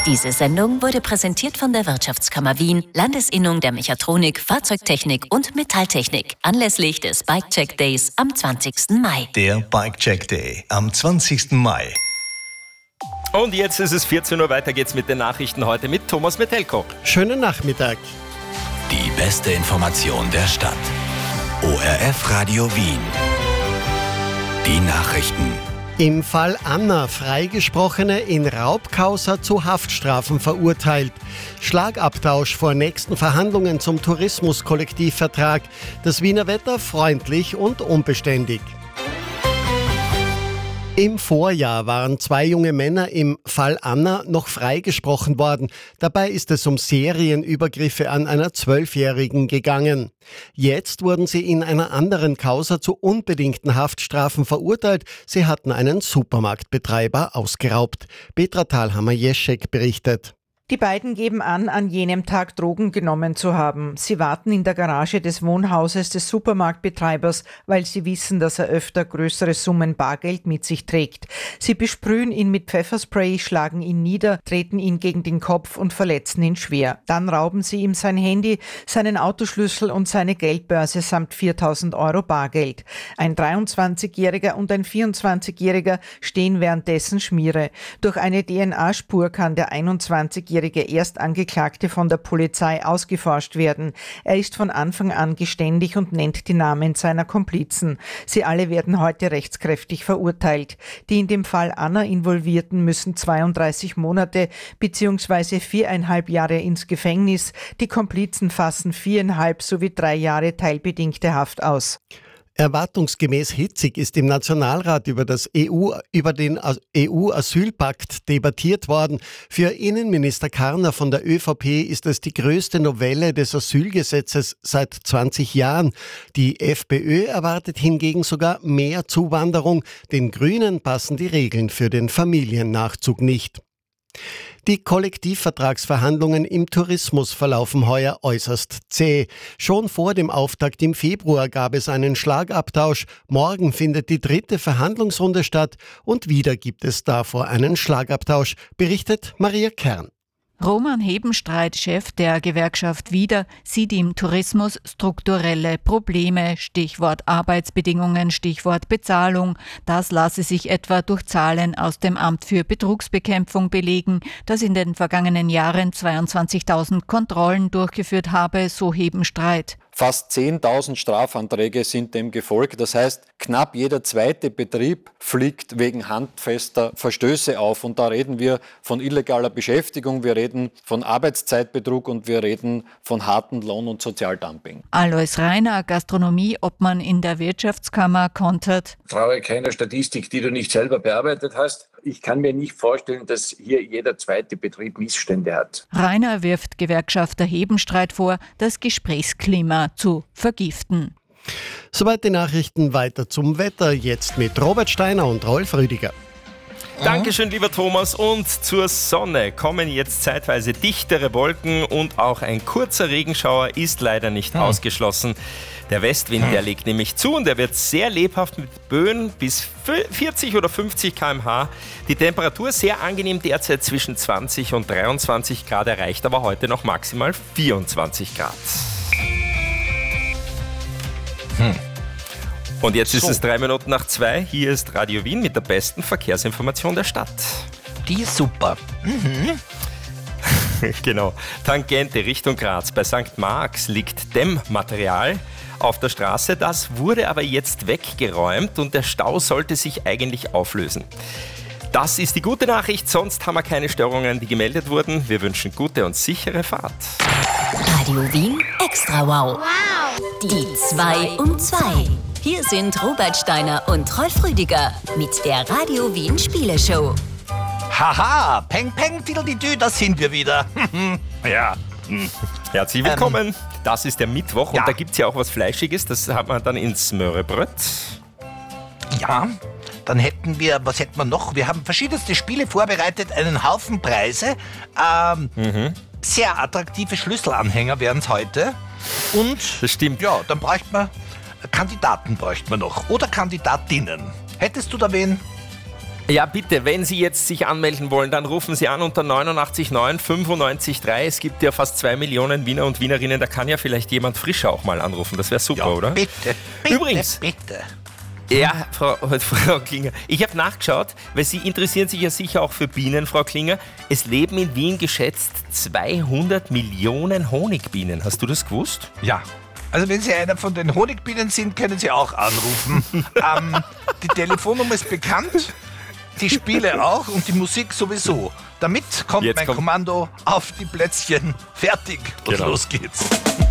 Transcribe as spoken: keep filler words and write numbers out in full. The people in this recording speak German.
Diese Sendung wurde präsentiert von der Wirtschaftskammer Wien, Landesinnung der Mechatronik, Fahrzeugtechnik und Metalltechnik, anlässlich des Bike-Check Days am zwanzigsten Mai. Der Bike-Check Day am zwanzigsten Mai. Und jetzt ist es vierzehn Uhr, weiter geht's mit den Nachrichten heute mit Thomas Metelko. Schönen Nachmittag. Die beste Information der Stadt. O R F Radio Wien. Die Nachrichten. Im Fall Anna Freigesprochene in Raubcausa zu Haftstrafen verurteilt. Schlagabtausch vor nächsten Verhandlungen zum Tourismuskollektivvertrag. Das Wiener Wetter freundlich und unbeständig. Im Vorjahr waren zwei junge Männer im Fall Anna noch freigesprochen worden. Dabei ist es um Serienübergriffe an einer Zwölfjährigen gegangen. Jetzt wurden sie in einer anderen Causa zu unbedingten Haftstrafen verurteilt. Sie hatten einen Supermarktbetreiber ausgeraubt. Petra Thalhammer-Jeschek berichtet. Die beiden geben an, an jenem Tag Drogen genommen zu haben. Sie warten in der Garage des Wohnhauses des Supermarktbetreibers, weil sie wissen, dass er öfter größere Summen Bargeld mit sich trägt. Sie besprühen ihn mit Pfefferspray, schlagen ihn nieder, treten ihn gegen den Kopf und verletzen ihn schwer. Dann rauben sie ihm sein Handy, seinen Autoschlüssel und seine Geldbörse samt viertausend Euro Bargeld. Ein dreiundzwanzigjähriger und ein vierundzwanzigjähriger stehen währenddessen Schmiere. Durch eine D N A-Spur kann der einundzwanzigjährige Erstangeklagte von der Polizei ausgeforscht werden. Er ist von Anfang an geständig und nennt die Namen seiner Komplizen. Sie alle werden heute rechtskräftig verurteilt. Die in dem Fall Anna Involvierten müssen zweiunddreißig Monate bzw. viereinhalb Jahre ins Gefängnis. Die Komplizen fassen viereinhalb sowie drei Jahre teilbedingte Haft aus. Erwartungsgemäß hitzig ist im Nationalrat über, das E U, über den E U-Asylpakt debattiert worden. Für Innenminister Karner von der ÖVP ist es die größte Novelle des Asylgesetzes seit zwanzig Jahren. Die FPÖ erwartet hingegen sogar mehr Zuwanderung. Den Grünen passen die Regeln für den Familiennachzug nicht. Die Kollektivvertragsverhandlungen im Tourismus verlaufen heuer äußerst zäh. Schon vor dem Auftakt im Februar gab es einen Schlagabtausch. Morgen findet die dritte Verhandlungsrunde statt und wieder gibt es davor einen Schlagabtausch, berichtet Maria Kern. Roman Hebenstreit, Chef der Gewerkschaft Wieder, sieht im Tourismus strukturelle Probleme. Stichwort Arbeitsbedingungen, Stichwort Bezahlung. Das lasse sich etwa durch Zahlen aus dem Amt für Betrugsbekämpfung belegen, das in den vergangenen Jahren zweiundzwanzigtausend Kontrollen durchgeführt habe, so Hebenstreit. Fast zehntausend Strafanträge sind dem gefolgt. Das heißt, knapp jeder zweite Betrieb fliegt wegen handfester Verstöße auf. Und da reden wir von illegaler Beschäftigung, wir reden von Arbeitszeitbetrug und wir reden von hartem Lohn- und Sozialdumping. Alois Reiner, Gastronomieobmann in der Wirtschaftskammer, kontert: Traue keiner Statistik, die du nicht selber bearbeitet hast. Ich kann mir nicht vorstellen, dass hier jeder zweite Betrieb Missstände hat. Reiner wirft Gewerkschafter Hebenstreit vor, das Gesprächsklima zu vergiften. Soweit die Nachrichten, weiter zum Wetter. Jetzt mit Robert Steiner und Rolf Rüdiger. Dankeschön, lieber Thomas. Und zur Sonne kommen jetzt zeitweise dichtere Wolken und auch ein kurzer Regenschauer ist leider nicht hm. ausgeschlossen. Der Westwind, hm. der legt nämlich zu und der wird sehr lebhaft mit Böen bis vierzig oder fünfzig Kilometer pro Stunde. Die Temperatur sehr angenehm derzeit zwischen zwanzig und dreiundzwanzig Grad, erreicht aber heute noch maximal vierundzwanzig Grad. Hm. Und jetzt ist so. Es drei Minuten nach zwei. Hier ist Radio Wien mit der besten Verkehrsinformation der Stadt. Die ist super. Mhm. Genau. Tangente Richtung Graz. Bei Sankt Marx liegt Dämmmaterial auf der Straße. Das wurde aber jetzt weggeräumt und der Stau sollte sich eigentlich auflösen. Das ist die gute Nachricht. Sonst haben wir keine Störungen, die gemeldet wurden. Wir wünschen gute und sichere Fahrt. Radio Wien Extra Wow. Wow. Die zwei um zwei. Hier sind Robert Steiner und Rolf Rüdiger mit der Radio Wien Spieleshow. Haha, peng peng fideldidü, da sind wir wieder. Ja. Herzlich willkommen. Ähm, das ist der Mittwoch ja. und da gibt es ja auch was Fleischiges. Das hat man dann ins Smørrebrød. Ja, dann hätten wir, was hätten wir noch? Wir haben verschiedenste Spiele vorbereitet, einen Haufen Preise. Ähm, mhm. Sehr attraktive Schlüsselanhänger wären es heute. Und das stimmt. Ja, dann bräuchte man Kandidaten bräuchte man noch. Oder Kandidatinnen. Hättest du da wen? Ja, bitte, wenn Sie jetzt sich anmelden wollen, dann rufen Sie an unter neunundachtzig neun fünfundneunzig drei. Es gibt ja fast zwei Millionen Wiener und Wienerinnen, da kann ja vielleicht jemand frischer auch mal anrufen. Das wäre super, Ja, oder? bitte, bitte, Übrigens, bitte. Ja, Frau, Frau Klinger, ich habe nachgeschaut, weil Sie interessieren sich ja sicher auch für Bienen, Frau Klinger. Es leben in Wien geschätzt zweihundert Millionen Honigbienen. Hast du das gewusst? Ja. Also wenn Sie einer von den Honigbienen sind, können Sie auch anrufen. ähm, die Telefonnummer ist bekannt, die Spiele auch und die Musik sowieso. Damit kommt Jetzt mein kommt- Kommando auf die Plätzchen. Fertig und Genau. los geht's.